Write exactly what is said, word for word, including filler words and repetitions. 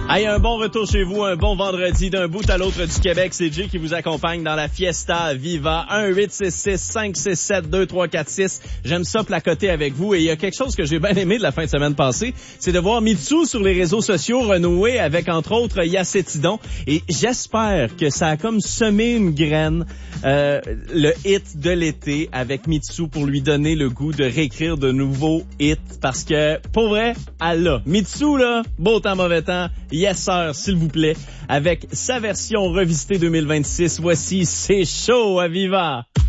Hey, un bon retour chez vous, un bon vendredi d'un bout à l'autre du Québec. C'est Jay qui vous accompagne dans la Fiesta Viva. un huit six six cinq six sept deux trois quatre six. J'aime ça placoter avec vous. Et il y a quelque chose que j'ai bien aimé de la fin de semaine passée, c'est de voir Mitsou sur les réseaux sociaux renouer avec, entre autres, Yacétidon. Et j'espère que ça a comme semé une graine, euh, le hit de l'été avec Mitsou pour lui donner le goût de réécrire de nouveaux hits. Parce que, pour vrai, elle l'a. Mitsou, là, beau temps, mauvais temps. Yes sir, s'il vous plaît, avec sa version revisitée deux mille vingt-six. Voici C'est chaud à Viva.